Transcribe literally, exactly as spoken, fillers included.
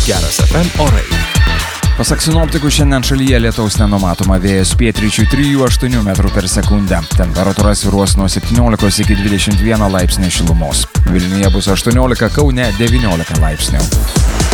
Geras F M orai. Pasak sinoptikų, šiandien šalyje lietaus nenumatoma, vėjas pietryčių trijų aštuonių metrų per sekundę. Temperatūra svyruos nuo septyniolikos iki dvidešimt vieno laipsnio šilumos. Vilniuje bus aštuoniolika, Kaune devyniolika laipsnių.